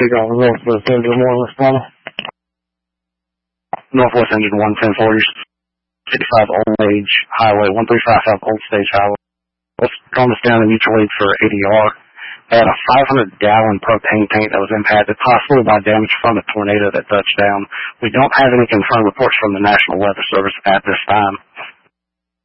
speak on Northwest Engine 1 this morning. Northwest Engine 1, 1040, 55 Old Age Highway, 135 South Old Stage Highway. Let's calm this down in mutual aid for ADR. They had a 500-gallon propane tank that was impacted, possibly by damage from a tornado that touched down. We don't have any confirmed reports from the National Weather Service at this time.